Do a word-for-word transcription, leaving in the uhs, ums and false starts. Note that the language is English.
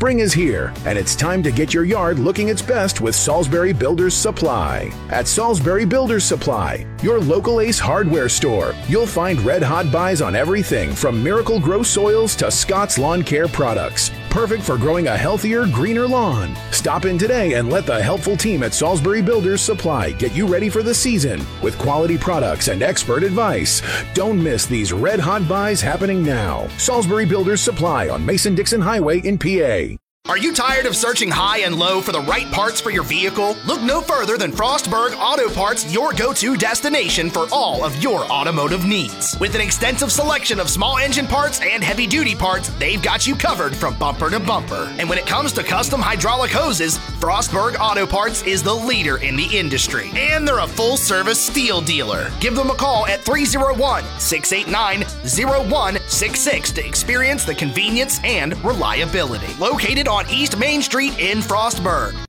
Spring is here, and it's time to get your yard looking its best with Salisbury Builders Supply. At Salisbury Builders Supply, your local Ace hardware store, you'll find red-hot buys on everything from Miracle Grow soils to Scott's Lawn Care products. Perfect for growing a healthier, greener lawn. Stop in today and let the helpful team at Salisbury Builders Supply get you ready for the season with quality products and expert advice. Don't miss these red-hot buys happening now. Salisbury Builders Supply on Mason-Dixon Highway in P A. Are you tired of searching high and low for the right parts for your vehicle? Look no further than Frostburg Auto Parts, your go-to destination for all of your automotive needs. With an extensive selection of small engine parts and heavy-duty parts, they've got you covered from bumper to bumper. And when it comes to custom hydraulic hoses, Frostburg Auto Parts is the leader in the industry. And they're a full-service steel dealer. Give them a call at three oh one, six eight nine, oh one six six to experience the convenience and reliability. Located on East Main Street in Frostburg.